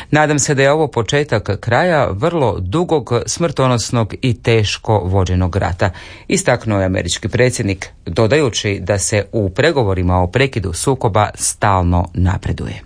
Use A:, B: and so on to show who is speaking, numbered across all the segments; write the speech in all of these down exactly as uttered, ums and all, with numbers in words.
A: Nadam se da je ovo početak kraja vrlo dugog, smrtonosnog i teško vođenog rata, istaknuo je američki predsjednik, dodajući da se u pregovorima o prekidu sukoba stalno napreduje.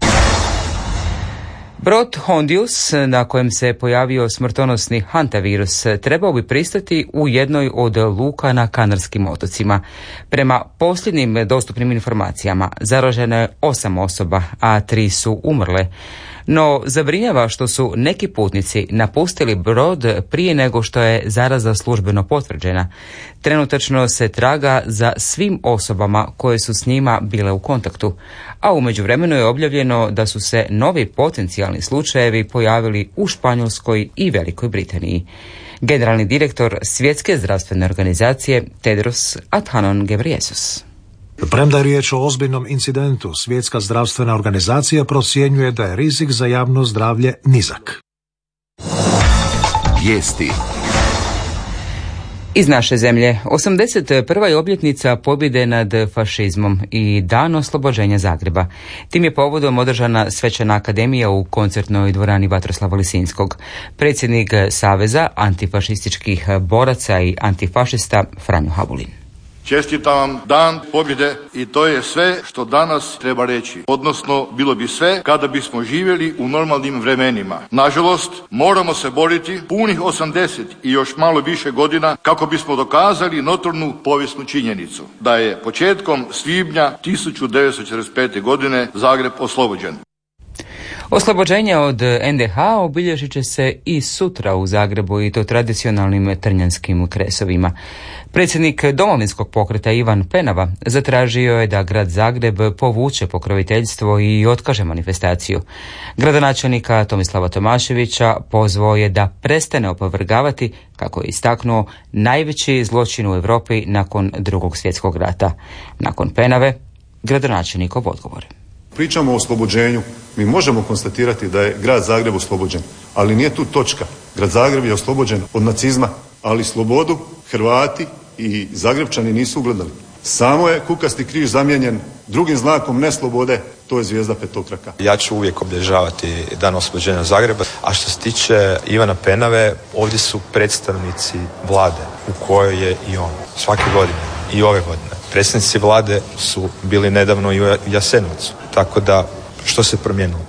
A: Brod Hondius, na kojem se pojavio smrtonosni hantavirus, trebao bi pristati u jednoj od luka na Kanarskim otocima. Prema posljednjim dostupnim informacijama, zaraženo je osam osoba, a tri su umrle. No, zabrinjava što su neki putnici napustili brod prije nego što je zaraza službeno potvrđena. Trenutačno se traga za svim osobama koje su s njima bile u kontaktu, a u međuvremenu je objavljeno da su se novi potencijalni slučajevi pojavili u Španjolskoj i Velikoj Britaniji. Generalni direktor Svjetske zdravstvene organizacije Tedros Adhanom Ghebreyesus.
B: Premda je riječ o ozbiljnom incidentu, Svjetska zdravstvena organizacija procjenjuje da je rizik za javno zdravlje nizak.
C: Vijesti
A: iz naše zemlje. osamdeset prva je obljetnica pobjede nad fašizmom i dan oslobođenja Zagreba. Tim je povodom održana svečana akademija u koncertnoj dvorani Vatroslava Lisinskog. Predsjednik Saveza antifašističkih boraca i antifašista Franjo Habulin.
D: Čestitam vam dan pobjede i to je sve što danas treba reći. Odnosno, bilo bi sve kada bismo živjeli u normalnim vremenima. Nažalost, moramo se boriti punih osamdeset i još malo više godina kako bismo dokazali notornu povijesnu činjenicu da je početkom svibnja tisuću devetsto četrdeset pete. godine Zagreb oslobođen.
A: Oslobođenje od en de ha obilježit će se i sutra u Zagrebu i to tradicionalnim trnjanskim kresovima. Predsjednik Domovinskog pokreta Ivan Penava zatražio je da grad Zagreb povuče pokroviteljstvo i otkaže manifestaciju. Gradonačelnika Tomislava Tomaševića pozvao je da prestane opovrgavati, kako je istaknuo, najveći zločin u Europi nakon Drugog svjetskog rata. Nakon Penave, gradonačelnikov odgovor.
E: Pričamo o oslobođenju. Mi možemo konstatirati da je grad Zagreb oslobođen, ali nije tu točka. Grad Zagreb je oslobođen od nacizma, ali slobodu Hrvati i Zagrebčani nisu ugledali. Samo je kukasti križ zamijenjen drugim znakom neslobode, to je zvijezda petokraka.
F: Ja ću uvijek obilježavati dan oslobođenja Zagreba, a što se tiče Ivana Penave, ovdje su predstavnici vlade u kojoj je i on svake godine i ove godine. Predstavnici vlade su bili nedavno i u Jasenovcu, tako da što se promijenilo?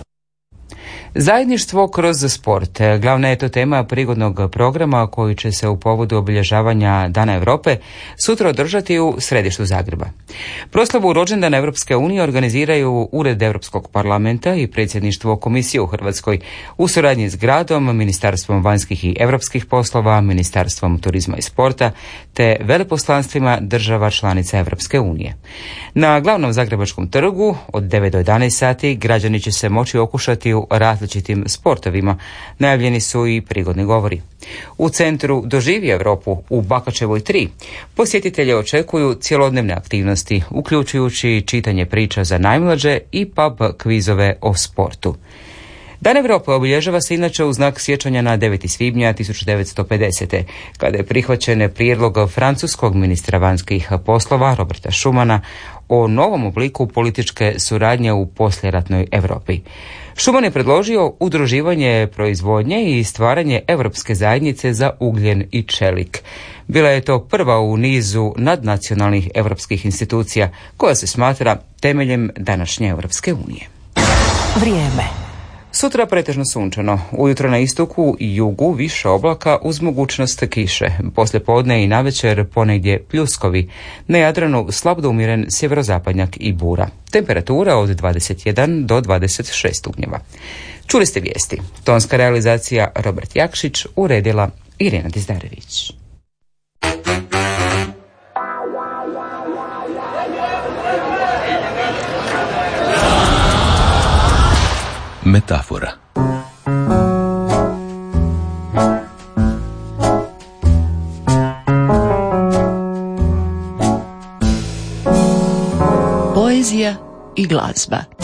A: Zajedništvo kroz sport. Glavna je to tema prigodnog programa koji će se u povodu obilježavanja Dana Europe sutra održati u središtu Zagreba. Proslavu rođendana Europske unije organiziraju Ured Europskog parlamenta i predsjedništvo Komisije u Hrvatskoj u suradnji s gradom, Ministarstvom vanjskih i europskih poslova, Ministarstvom turizma i sporta te veleposlanstvima država članica Europske unije. Na glavnom zagrebačkom trgu od devet do jedanaest sati građani će se moći okušati u različitim sportovima. Najavljeni su i prigodni govori. U centru Doživi Europu u Bakačevoj tri posjetitelje očekuju cjelodnevne aktivnosti, uključujući čitanje priča za najmlađe i pub kvizove o sportu. Dan Europe obilježava se inače u znak sjećanja na deveti svibnja tisuću devetsto pedesete. kada je prihvaćen prijedlog francuskog ministra vanjskih poslova Roberta Schumana o novom obliku političke suradnje u poslijeratnoj Europi. Schuman je predložio udruživanje proizvodnje i stvaranje Europske zajednice za ugljen i čelik. Bila je to prva u nizu nadnacionalnih europskih institucija koja se smatra temeljem današnje Europske unije.
G: Vrijeme.
A: Sutra pretežno sunčano, ujutro na istoku i jugu više oblaka uz mogućnost kiše, poslije podne i navečer ponegdje pljuskovi, na Jadranu slab do umjeren sjeverozapadnjak i bura. Temperatura od dvadeset jedan do dvadeset šest stupnjeva. Čuli ste vijesti. Tonska realizacija Robert Jakšić, uredila Irena Dizdarević.
C: Metafora.
G: Poezija i glazba.